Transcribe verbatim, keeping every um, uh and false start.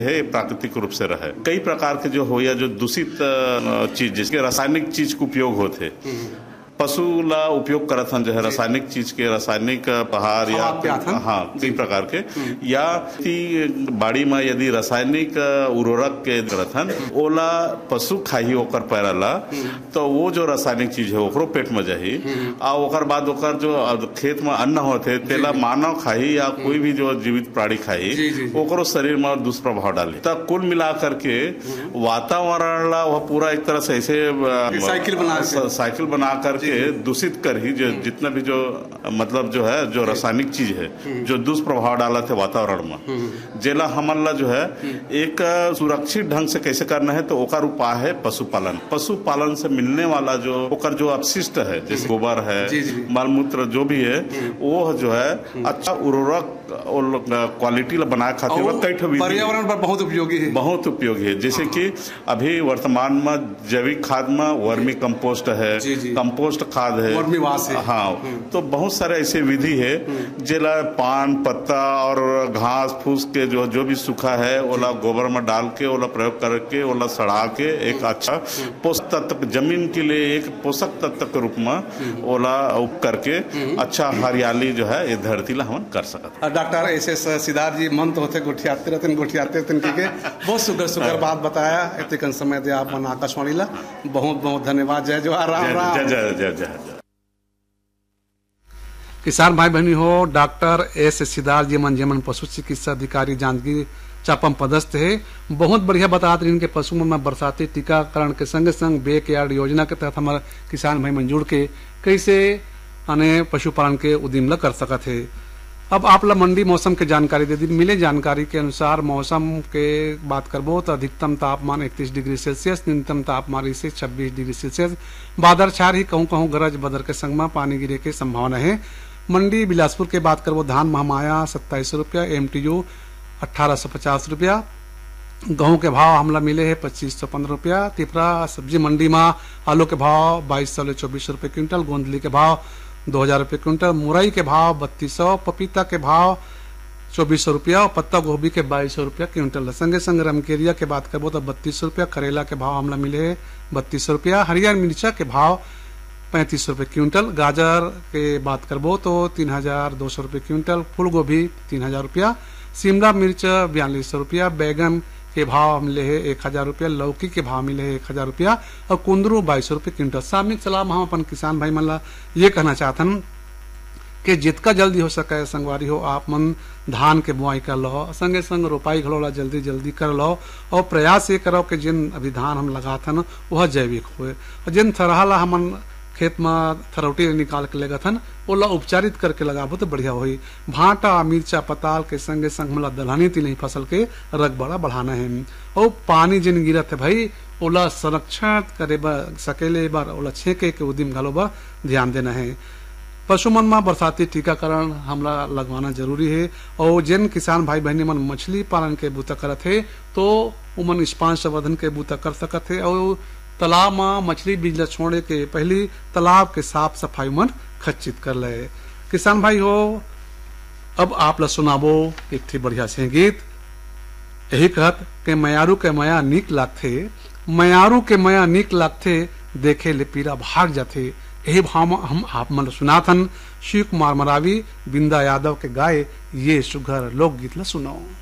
है प्राकृतिक रूप से रहे। कई प्रकार के जो हो या जो दूषित चीज जिसके रासायनिक चीज के उपयोग होते पशु ला उपयोग करत हन जो है रासायनिक चीज के रासायनिक पहाड़ या हाँ कई प्रकार के या बाड़ी में यदि रासायनिक उर्वरक के करत हन ओला पशु खाही ओकर पैराला तो वो जो रासायनिक चीज है ओकरो पेट में जाही आ ओकर बाद ओकर जो खेत में अन्न होते तेला मानव खाही या कोई भी जो जीवित प्राणी खाही ओकरो शरीर में दुष्प्रभाव डाले। तब कुल मिला करके वातावरण ला वह पूरा एक तरह से ऐसे साइकिल बना साइकिल बना करके दूषित कर ही जो जितना भी जो मतलब जो है जो रासायनिक चीज है जो दुष्प्रभाव डाला थे वातावरण में जेला हमला जो है एक सुरक्षित ढंग से कैसे करना है तो ओकर उपाय है पशुपालन। पशुपालन से मिलने वाला जो ओकर जो अपशिष्ट है जैसे गोबर है मल मूत्र जो भी है वो जो है अच्छा उर्वरक क्वालिटी बना खातिर कई पर्यावरण पर बहुत उपयोगी है बहुत उपयोगी है। जैसे कि अभी वर्तमान में जैविक खाद में वर्मी कंपोस्ट है कंपोस्ट खाद है हाँ तो बहुत सारे ऐसे विधि है जेला पान पत्ता और घास फूस के जो जो भी सूखा है ओला गोबर में डाल के ओला प्रयोग करके ओला सड़ा के एक अच्छा पोषक तत्व जमीन के लिए एक पोषक तत्व के रूप में ओला उप करके अच्छा हरियाली जो है ये धरती ला हम कर सकते। डॉक्टर एस एस सिद्धार्थ जी मन तो होते गुठियाते रहते गुठियाते रहते के बहुत सुगर सुगर बात बताया इतने समय दे आप मन आकाशवाणी ला बहुत बहुत धन्यवाद। जय जोहार राम राम जय जय जय जय। किसान भाई बहनी हो डॉक्टर एस सिद्धार्थ जी मन जेमन पशु चिकित्सा अधिकारी जांजगीर चापम पदस्थ है बहुत बढ़िया बताते इनके पशु में बरसाती टीकाकरण के संग संग बेक यार्ड योजना के तहत हमारे किसान भाई मन जुड़ के कैसे अने पशुपालन के उद्यम कर सकत है। अब आप ला मंडी मौसम के जानकारी दे दी मिले जानकारी के अनुसार मौसम के बात करबो तो अधिकतम तापमान इकतीस डिग्री सेल्सियस न्यूनतम तापमान से छब्बीस डिग्री सेल्सियस बादल छार ही कहूँ कहूँ गरज बदर के संग में पानी गिरे के संभावना है। मंडी बिलासपुर के बात करबो धान महमाया सत्ताईस रुपया एम टी यू अठारह सौ पचास रुपया गेहूं के भाव हमला मिले है पच्चीस सौ पंद्रह रुपया। तिपरा सब्जी मंडी में आलू के भाव बाईस सौ चौबीस रुपये क्विंटल गोंदली के भाव दो हजार रुपये क्विंटल मुरई के भाव बत्तीस सौ पपीता के भाव चौबीस सौ रुपया और पत्ता गोभी के बाईस सौ रुपया क्विंटल। संगे संग रमकेरिया के बात करबो तो बत्तीस सौ रुपया करेला के भाव हमला मिले है बत्तीस सौ रुपया। हरियर मिर्चा के भाव पैंतीस सौ रुपये क्विंटल। गाजर के बात करबो तो तीन हजार दो सौ रुपये क्विंटल। फूल गोभी तीन हजार रुपया। शिमला मिर्च बयालीस सौ रुपया। बैगन के भाव मिले है एक हजार रुपया। लौकी के भाव मिले है एक हजार रुपया और कुंदरू बाईस सौ रुपये क्विंटल। सामयिक सलाह हम अपन किसान भाई मन ला ये कहना चाहतन कि जितना जल्दी हो सके संगवारी हो आप मन धान के बुआई कर लो संगे संग रोपाई घलो ला जल्दी जल्दी कर लो और प्रयास ये करो कि जिन अभी धान हम लगाथन वह जैविक हुए और जिन थरहा ला हमन खेत में थरौटी निकाल के लगाथन ओला उपचारित करके लगाबो तो बढ़िया होई। भाटा मिर्चा पताल के संगे संग मला दलहनी तिलहनी फसल के रकबड़ा बढ़ाना है और पानी जिन गिरत है भाई ओला संरक्षण करे सकेले बार ओला छेके के उद्यम घलो बा ध्यान देना है। पशु मन में बरसाती टीकाकरण हमला लगवाना जरूरी है और जिन किसान भाई बहनी मन मछली पालन के बूता करत है तो उमन स्पान संवर्धन के बूता कर सकत है और तालाब में मछली बीज छोड़े के पहली तालाब के साफ सफाई मन खचित कर ले। किसान भाई हो अब आप ला सुनाबो एक थी बढ़िया से गीत यही कहत के मयारू के मया निक लागथे मयारू के मया निक लागथे देखे ले पीरा भाग जाथे यही भाव हम आप मन सुनाथन शिव कुमार मरावी बिंदा यादव के गाए ये सुघर लोकगीत ला सुनाओ।